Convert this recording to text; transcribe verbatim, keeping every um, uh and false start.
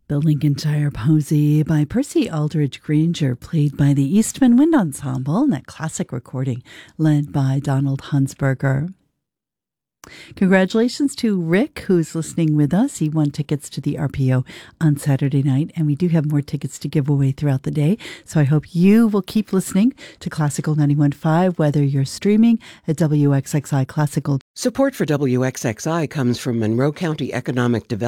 The Lincolnshire Posy by Percy Aldridge Granger, played by the Eastman Wind Ensemble, and that classic recording led by Donald Hunsberger. Congratulations to Rick, who's listening with us. He won tickets to the R P O on Saturday night, and we do have more tickets to give away throughout the day. So I hope you will keep listening to Classical ninety-one point five, whether you're streaming at W X X I Classical. Support for W X X I comes from Monroe County Economic Development.